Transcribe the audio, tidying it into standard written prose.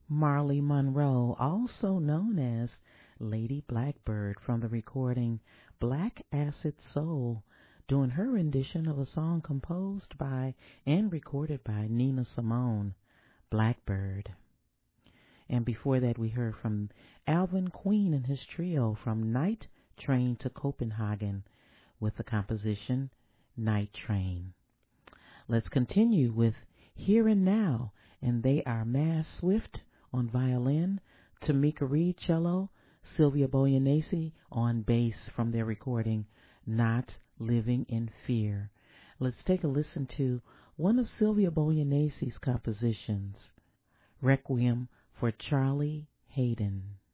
Marley Monroe, also known as Lady Blackbird, from the recording Black Acid Soul, doing her rendition of a song composed by and recorded by Nina Simone, Blackbird. And before that, we heard from Alvin Queen and his trio from Night Train to Copenhagen with the composition Night Train. Let's continue with Here and Now, and they are Mass Swift on violin, Tamika Reed cello, Sylvia Boyanese on bass from their recording Not Living in Fear. Let's take a listen to one of Sylvia Boyanese's compositions, Requiem for Charlie Hayden.